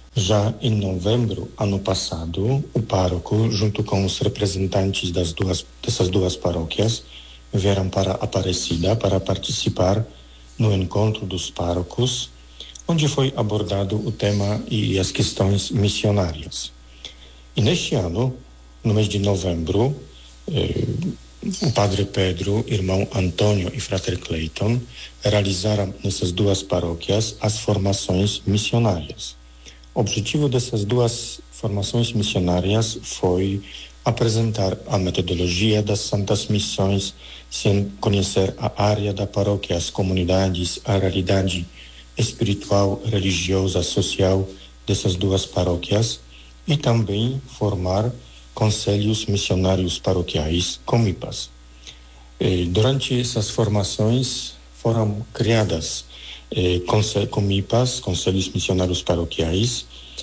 Já em novembro, ano passado, o pároco, junto com os representantes dessas duas paróquias, vieram para Aparecida para participar no encontro dos párocos, onde foi abordado o tema e as questões missionárias. E neste ano, no mês de novembro, o Padre Pedro, irmão Antônio e Frater Clayton realizaram nessas duas paróquias as formações missionárias. O objetivo dessas duas formações missionárias foi apresentar a metodologia das Santas Missões, sem conhecer a área da paróquia, as comunidades, a realidade espiritual, religiosa, social dessas duas paróquias, e também formar conselhos missionários paroquiais, COMIPAs. Durante essas formações foram criadas COMIPAs, conselhos missionários paroquiais,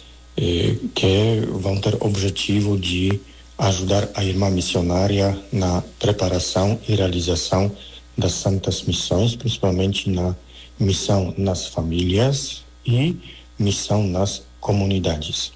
que vão ter o objetivo de ajudar a irmã missionária na preparação e realização das Santas Missões, principalmente na missão nas famílias e missão nas comunidades.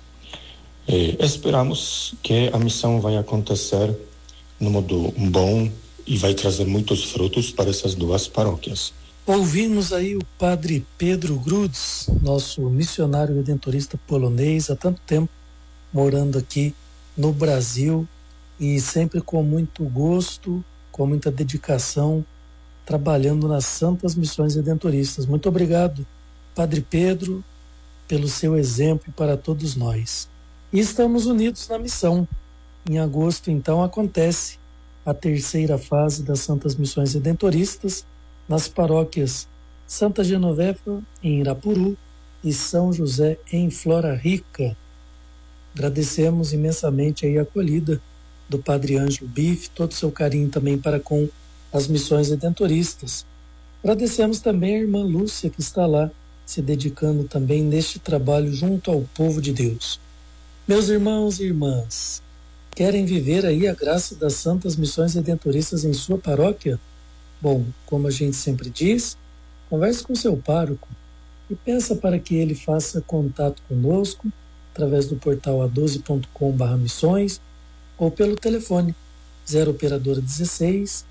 Esperamos que a missão vai acontecer no modo bom e vai trazer muitos frutos para essas duas paróquias. Ouvimos aí o Padre Pedro Grudes, nosso missionário redentorista polonês, há tanto tempo morando aqui no Brasil e sempre com muito gosto, com muita dedicação, trabalhando nas Santas Missões Redentoristas. Muito obrigado, Padre Pedro, pelo seu exemplo para todos nós. E estamos unidos na missão. Em agosto, então, acontece a terceira fase das Santas Missões Redentoristas nas paróquias Santa Genoveva, em Irapuru, e São José, em Flora Rica. Agradecemos imensamente aí a acolhida do Padre Ângelo Bife, todo o seu carinho também para com as missões redentoristas. Agradecemos também a irmã Lúcia, que está lá se dedicando também neste trabalho junto ao povo de Deus. Meus irmãos e irmãs, querem viver aí a graça das Santas Missões Redentoristas em sua paróquia? Bom, como a gente sempre diz, converse com seu pároco e peça para que ele faça contato conosco através do portal a12.com/missões ou pelo telefone 0 operadora 16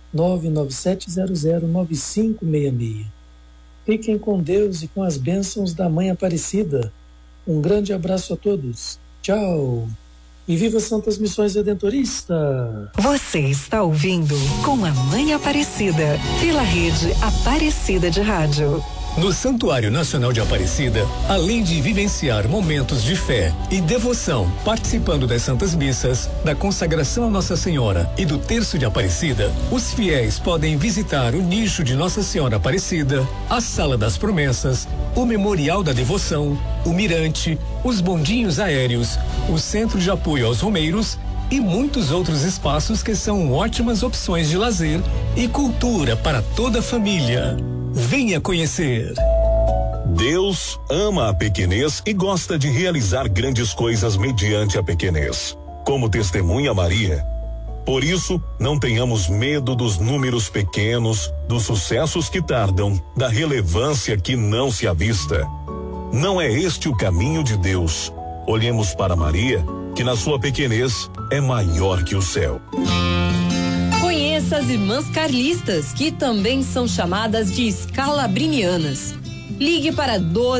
997009566. Fiquem com Deus e com as bênçãos da Mãe Aparecida. Um grande abraço a todos. Tchau. E viva Santas Missões Redentoristas! Você está ouvindo Com a Mãe Aparecida, pela rede Aparecida de Rádio. No Santuário Nacional de Aparecida, além de vivenciar momentos de fé e devoção, participando das Santas Missas, da consagração a Nossa Senhora e do Terço de Aparecida, os fiéis podem visitar o nicho de Nossa Senhora Aparecida, a Sala das Promessas, o Memorial da Devoção, o Mirante, os bondinhos aéreos, o Centro de Apoio aos Romeiros e muitos outros espaços que são ótimas opções de lazer e cultura para toda a família. Venha conhecer. Deus ama a pequenez e gosta de realizar grandes coisas mediante a pequenez, como testemunha Maria. Por isso, não tenhamos medo dos números pequenos, dos sucessos que tardam, da relevância que não se avista. Não é este o caminho de Deus. Olhemos para Maria, que na sua pequenez é maior que o céu. Conheça as irmãs carlistas, que também são chamadas de escalabrinianas. Ligue para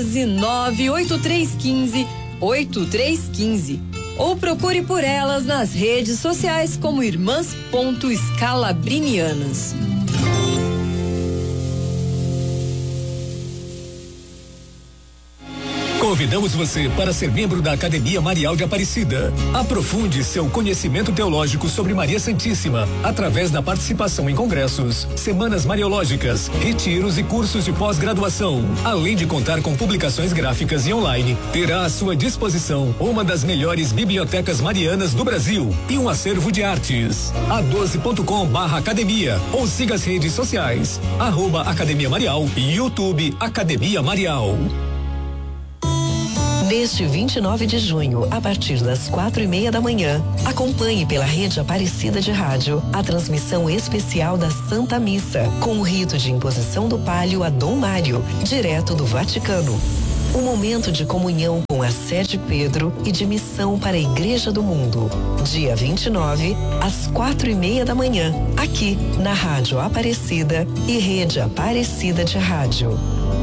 1298315-8315 ou procure por elas nas redes sociais como irmãs.escalabrinianas. Convidamos você para ser membro da Academia Marial de Aparecida. Aprofunde seu conhecimento teológico sobre Maria Santíssima através da participação em congressos, semanas mariológicas, retiros e cursos de pós-graduação. Além de contar com publicações gráficas e online, terá à sua disposição uma das melhores bibliotecas marianas do Brasil e um acervo de artes. a12.com/academia ou siga as redes sociais @Academia Marial e YouTube Academia Marial. Neste 29 de junho, a partir das 4:30 da manhã, acompanhe pela rede Aparecida de Rádio a transmissão especial da Santa Missa, com o rito de imposição do palio a Dom Mário, direto do Vaticano. Um momento de comunhão com a Sé de Pedro e de missão para a Igreja do Mundo. Dia 29, às 4:30 da manhã, aqui na Rádio Aparecida e Rede Aparecida de Rádio.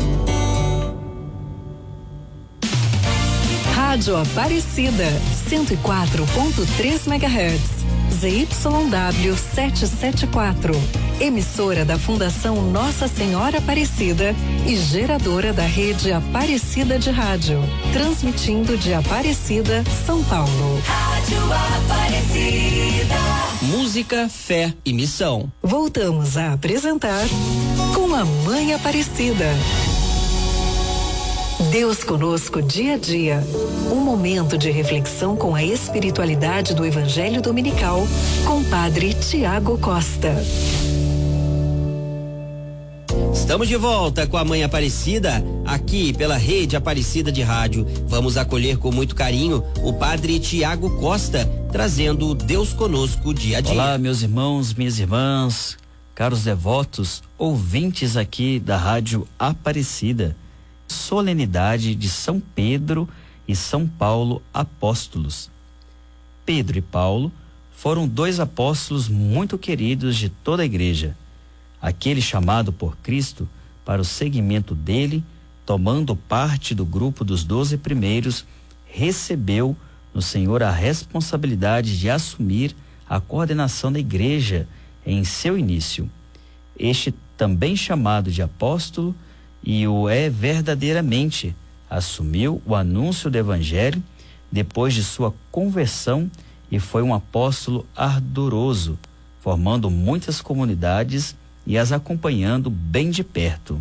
Rádio Aparecida, 104.3 MHz. ZYW 774. Emissora da Fundação Nossa Senhora Aparecida e geradora da Rede Aparecida de Rádio. Transmitindo de Aparecida, São Paulo. Rádio Aparecida. Música, fé e missão. Voltamos a apresentar Com a Mãe Aparecida. Deus conosco dia a dia. Um momento de reflexão com a espiritualidade do Evangelho Dominical com Padre Tiago Costa. Estamos de volta com a Mãe Aparecida, aqui pela Rede Aparecida de Rádio. Vamos acolher com muito carinho o Padre Tiago Costa, trazendo Deus conosco dia a dia. Olá, meus irmãos, minhas irmãs, caros devotos, ouvintes aqui da Rádio Aparecida. Solenidade de São Pedro e São Paulo apóstolos. Pedro e Paulo foram dois apóstolos muito queridos de toda a igreja. Aquele chamado por Cristo para o seguimento dele, tomando parte do grupo dos 12 primeiros, recebeu no Senhor a responsabilidade de assumir a coordenação da igreja em seu início. Este também chamado de apóstolo, e o é verdadeiramente, assumiu o anúncio do Evangelho depois de sua conversão e foi um apóstolo ardoroso, formando muitas comunidades e as acompanhando bem de perto.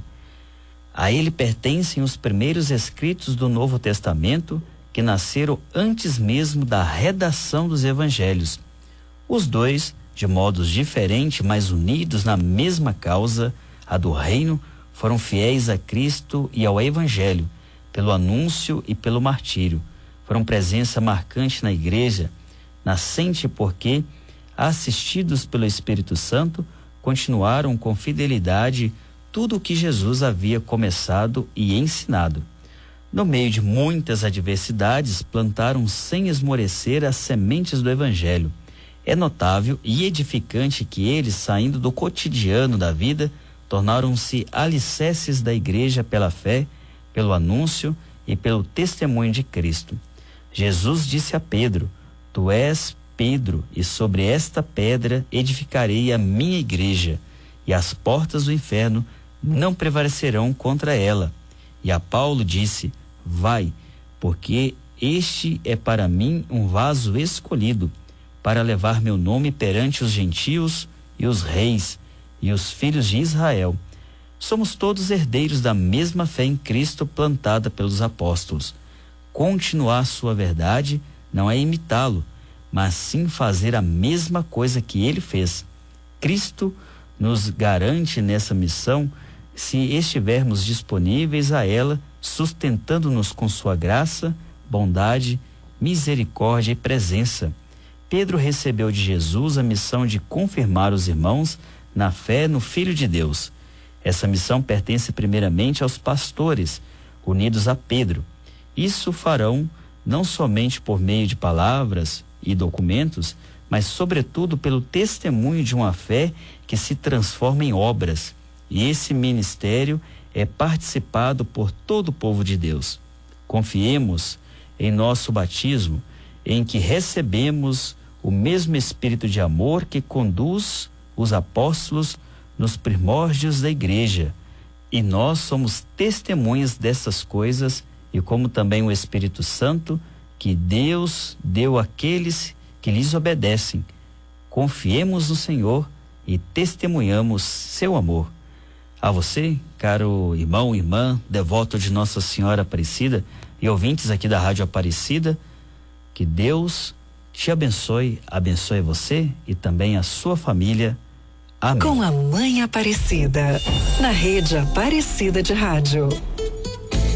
A ele pertencem os primeiros escritos do Novo Testamento, que nasceram antes mesmo da redação dos Evangelhos. Os dois, de modos diferentes, mas unidos na mesma causa, a do reino, foram fiéis a Cristo e ao Evangelho, pelo anúncio e pelo martírio. Foram presença marcante na igreja, nascente porque, assistidos pelo Espírito Santo, continuaram com fidelidade tudo o que Jesus havia começado e ensinado. No meio de muitas adversidades, plantaram sem esmorecer as sementes do Evangelho. É notável e edificante que eles, saindo do cotidiano da vida, tornaram-se alicerces da igreja pela fé, pelo anúncio e pelo testemunho de Cristo. Jesus disse a Pedro: Tu és Pedro, e sobre esta pedra edificarei a minha igreja, e as portas do inferno não prevalecerão contra ela. E a Paulo disse: Vai, porque este é para mim um vaso escolhido, para levar meu nome perante os gentios e os reis, e os filhos de Israel. Somos todos herdeiros da mesma fé em Cristo plantada pelos apóstolos. Continuar sua verdade não é imitá-lo, mas sim fazer a mesma coisa que ele fez. Cristo nos garante nessa missão se estivermos disponíveis a ela, sustentando-nos com sua graça, bondade, misericórdia e presença. Pedro recebeu de Jesus a missão de confirmar os irmãos na fé no Filho de Deus. Essa missão pertence primeiramente aos pastores, unidos a Pedro. Isso farão não somente por meio de palavras e documentos, mas sobretudo pelo testemunho de uma fé que se transforma em obras. E esse ministério é participado por todo o povo de Deus. Confiemos em nosso batismo, em que recebemos o mesmo espírito de amor que conduz os apóstolos nos primórdios da igreja, e nós somos testemunhas dessas coisas, e como também o Espírito Santo que Deus deu àqueles que lhes obedecem. Confiemos no Senhor e testemunhamos seu amor. A você, caro irmão, irmã, devoto de Nossa Senhora Aparecida e ouvintes aqui da Rádio Aparecida, que Deus te abençoe, abençoe você e também a sua família. Amém. Com a Mãe Aparecida, na Rede Aparecida de Rádio.